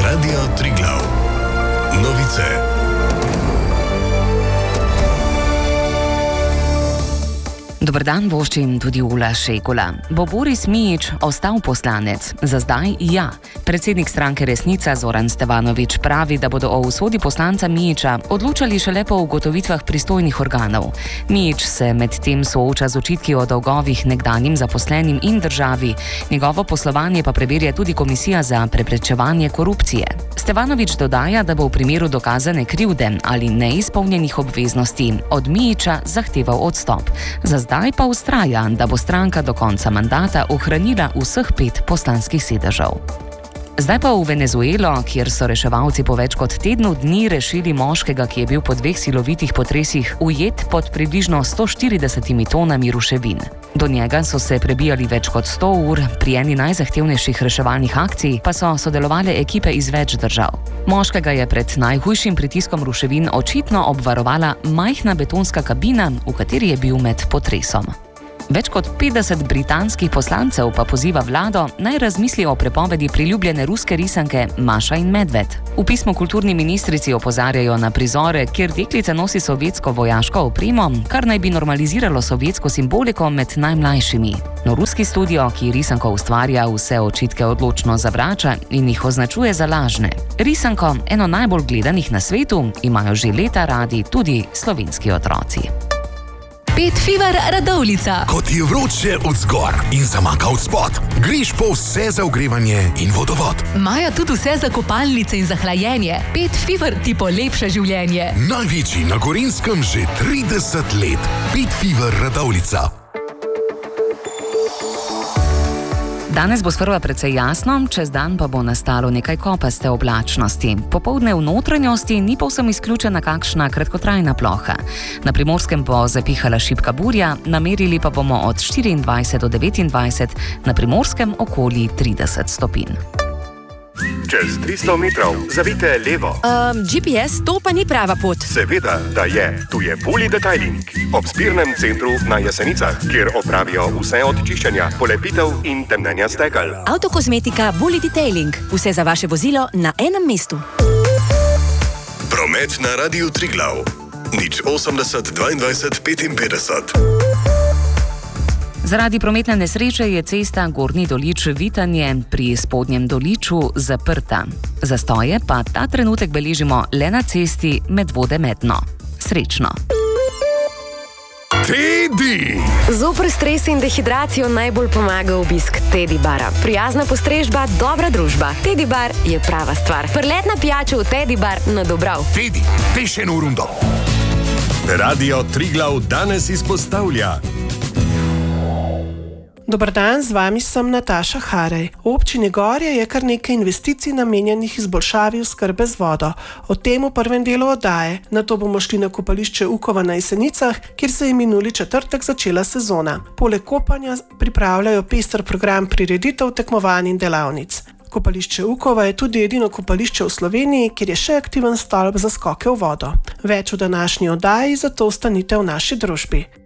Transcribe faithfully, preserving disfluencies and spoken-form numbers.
Radio Triglav. Novice. Dobar dan, voščim tudi Ula Šekula. Bo Boris Mijić ostal poslanec? Za zdaj ja. Predsednik stranke Resnica Zoran Stevanović pravi, da bodo o usodi poslanca Mijića odločali šele po ugotovitvah pristojnih organov. Mijić se medtem sooča z očitki o dolgovih nekdanjim zaposlenim in državi. Njegovo poslovanje pa preverja tudi Komisija za preprečevanje korupcije. Stevanović dodaja, da bo v primeru dokazane krivde ali neizpolnjenih obveznosti od Mijića zahteval odstop. Za zdaj pa vztraja, da bo stranka do konca mandata ohranila vseh pet poslanskih sedežev. Zdaj pa v Venezuelo, kjer so reševalci po več kot tednu dni rešili moškega, ki je bil po dveh silovitih potresih ujet pod približno sto štiridesetimi tonami ruševin. Do njega so se prebijali več kot sto ur, pri eni najzahtevnejših reševalnih akcij pa so sodelovale ekipe iz več držav. Moškega je pred najhujšim pritiskom ruševin očitno obvarovala majhna betonska kabina, v kateri je bil med potresom. Več kot petdeset britanskih poslancev pa poziva vlado, naj razmisli o prepovedi priljubljene ruske risanke Maša in Medved. V pismu kulturni ministrici opozarjajo na prizore, kjer deklica nosi sovjetsko vojaško opremo, kar naj bi normaliziralo sovjetsko simboliko med najmlajšimi. No, ruski studio, ki risanko ustvarja, vse očitke odločno zavrača in jih označuje za lažne. Risanko, eno najbolj gledanih na svetu, imajo že leta radi tudi slovenski otroci. Pet Fever Radovljica. Ko ti je vroče od zgor in zamaka od spod, greš po vse za ogrevanje in vodovod. Imajo tudi vse za kopalnice in za hlajenje. Pet Fever ti polepša življenje. Največji na Gorenjskem že trideset let. Pet Fever Radovljica. Danes bo sprva precej jasno, čez dan pa bo nastalo nekaj kopaste oblačnosti. Popoldne v notranjosti ni povsem izključena kakšna kratkotrajna ploha. Na Primorskem bo zapihala šibka burja, namerili pa bomo od štiriindvajset do devetindvajset, na Primorskem okoli trideset stopinj. Čez tristo metrov zavite levo. Um, G P S, to pa ni prava pot. Seveda, da je. Tu je Bully Detailing. Ob zbirnem centru na Jesenicah, kjer opravijo vse od čiščenja, polepitev in temnenja stekel. Avtokozmetika Bully Detailing. Vse za vaše vozilo na enem mestu. Promet na Radiu Triglav. nič osemdeset dvaindvajset petinpetdeset. Zaradi prometne nesreče je cesta Gornji Dolič-Vitanje pri Spodnjem Doliču zaprta. Zastoje pa ta trenutek beležimo le na cesti Medvode-Medno. Srečno! Teddy! Zoper stres in dehidracijo najbolj pomaga obisk Teddy bara. Prijazna postrežba, dobra družba. Teddy bar je prava stvar. Prletna pijača v Teddy bar na Dobrav. Teddy, tej še eno rundo. Radio Triglav danes izpostavlja. Dobar dan, z vami sem Nataša Harej. V občini Gorje je kar nekaj investicij namenjenih izboljšavi oskrbe z vodo. O tem v prvem delu oddaje. Nato bomo šli na kopališče Ukova na Jesenicah, kjer se je minuli četrtek začela sezona. Poleg kopanja pripravljajo pester program prireditev, tekmovanj in delavnic. Kopališče Ukova je tudi edino kopališče v Sloveniji, kjer je še aktiven stolp za skoke v vodo. Več v današnji oddaji, zato ostanite v naši družbi.